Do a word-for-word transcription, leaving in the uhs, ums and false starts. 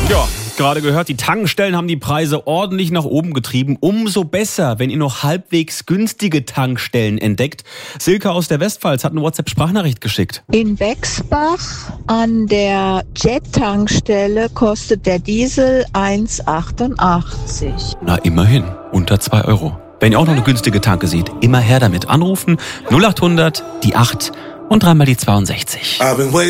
Ja, gerade gehört, die Tankstellen haben die Preise ordentlich nach oben getrieben. Umso besser, wenn ihr noch halbwegs günstige Tankstellen entdeckt. Silke aus der Westpfalz hat eine WhatsApp-Sprachnachricht geschickt. In Wexbach an der Jet-Tankstelle kostet der Diesel eins Komma achtundachtzig. Na, immerhin, unter zwei Euro. Wenn ihr auch noch eine günstige Tanke seht, immer her damit. Anrufen null acht hundert, die acht und dreimal die zweiundsechzig.